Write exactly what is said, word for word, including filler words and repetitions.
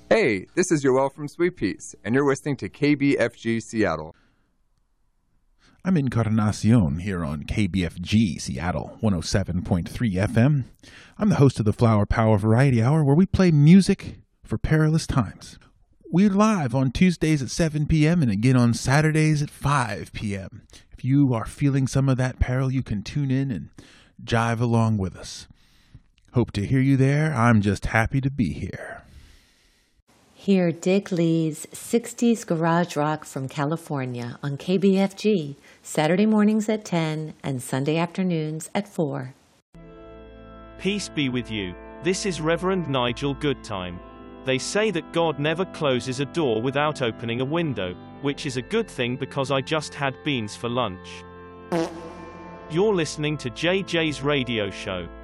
Hey, this is Yoel from Sweet Peas, and you're listening to K B F G Seattle. I'm Encarnacion here on K B F G Seattle one oh seven point three F M. I'm the host of the Flower Power Variety Hour, where we play music for perilous times. We're live on Tuesdays at seven p.m. and again on Saturdays at five p.m. If you are feeling some of that peril, you can tune in and jive along with us. Hope to hear you there. I'm just happy to be here. Hear Dick Lee's sixties Garage Rock from California on K B F G, Saturday mornings at ten and Sunday afternoons at four. Peace be with you. This is Reverend Nigel Goodtime. They say that God never closes a door without opening a window, which is a good thing because I just had beans for lunch. You're listening to J J's radio show.